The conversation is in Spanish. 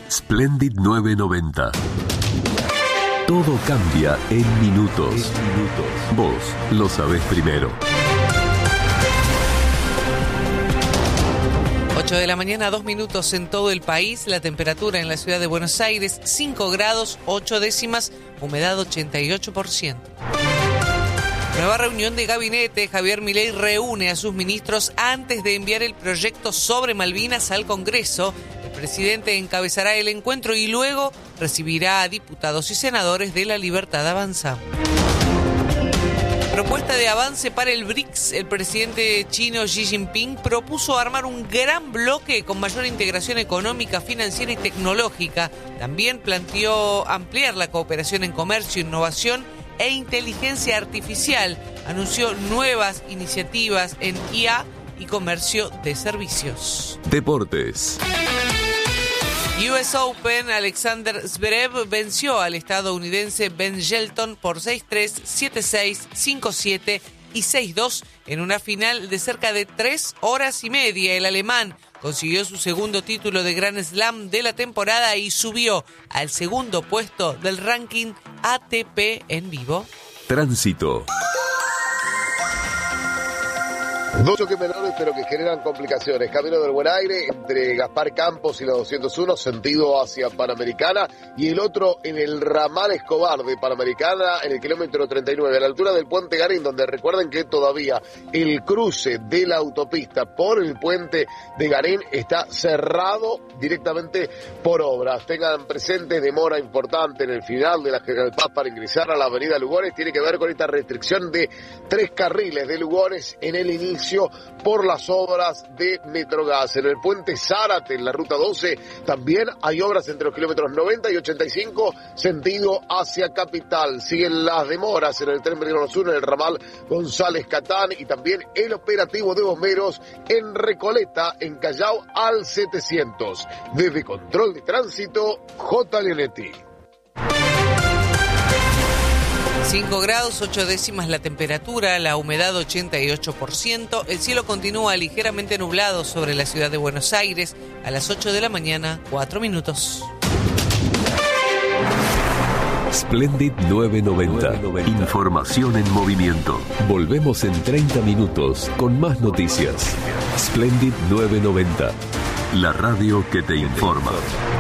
Splendid 990. Todo cambia en minutos. Vos lo sabés primero. 8 de la mañana, 2 minutos en todo el país. La temperatura en la ciudad de Buenos Aires, 5 grados, 8 décimas, humedad 88%. Nueva reunión de gabinete. Javier Milei reúne a sus ministros antes de enviar el proyecto sobre Malvinas al Congreso. El presidente encabezará el encuentro y luego recibirá a diputados y senadores de La Libertad Avanza. Propuesta de avance para el BRICS. El presidente chino Xi Jinping propuso armar un gran bloque con mayor integración económica, financiera y tecnológica. También planteó ampliar la cooperación en comercio, innovación e inteligencia artificial. Anunció nuevas iniciativas en IA y comercio de servicios. Deportes. US Open, Alexander Zverev venció al estadounidense Ben Shelton por 6-3, 7-6, 5-7 y 6-2 en una final de cerca de 3 horas y media. El alemán consiguió su segundo título de Grand Slam de la temporada y subió al segundo puesto del ranking ATP en vivo. Tránsito. Dos choques menores pero que generan complicaciones. Camino del Buen Aire entre Gaspar Campos y la 201, sentido hacia Panamericana, y el otro en el ramal Escobar de Panamericana en el kilómetro 39, a la altura del puente Garín, donde recuerden que todavía el cruce de la autopista por el puente de Garín está cerrado directamente por obras. Tengan presente, demora importante en el final de la General Paz para ingresar a la avenida Lugones. Tiene que ver con esta restricción de 3 carriles de Lugones en el inicio por las obras de Metrogas. En el puente Zárate, en la ruta 12, también hay obras entre los kilómetros 90 y 85, sentido hacia Capital. Siguen las demoras en el tren Belgrano Sur, en el ramal González Catán, y también el operativo de bomberos en Recoleta, en Callao, al 700. Desde Control de Tránsito, J. Leonetti. 5 grados, 8 décimas la temperatura, la humedad 88%. El cielo continúa ligeramente nublado sobre la ciudad de Buenos Aires. A las 8 de la mañana, 4 minutos. Splendid 990. Información en movimiento. Volvemos en 30 minutos con más noticias. Splendid 990. La radio que te informa.